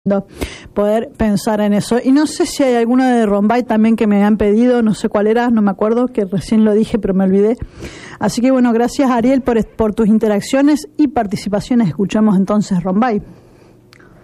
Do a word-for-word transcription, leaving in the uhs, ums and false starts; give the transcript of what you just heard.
poder pensar en eso. Y no sé si hay alguna de Rombay también que me han pedido, no sé cuál era, no me acuerdo, que recién lo dije pero me olvidé. Así que bueno, gracias Ariel por, por tus interacciones y participaciones. Escuchamos entonces Rombay.